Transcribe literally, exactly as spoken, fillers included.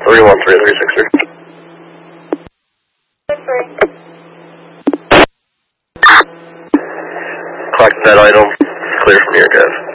three one three three six three. Collect that item. Clear from here, guys.